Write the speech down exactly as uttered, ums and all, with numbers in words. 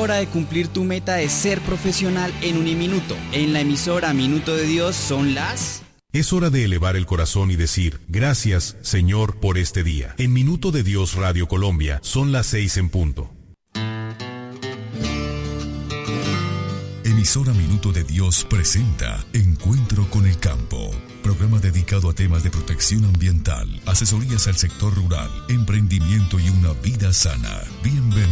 hora de cumplir tu meta de ser profesional en Uniminuto. En la emisora Minuto de Dios son las... Es hora de elevar el corazón y decir, gracias, Señor, por este día. En Minuto de Dios Radio Colombia son las seis en punto. Emisora Minuto de Dios presenta Encuentro con el Campo, programa dedicado a temas de protección ambiental, asesorías al sector rural, emprendimiento y una vida sana. Bienvenidos.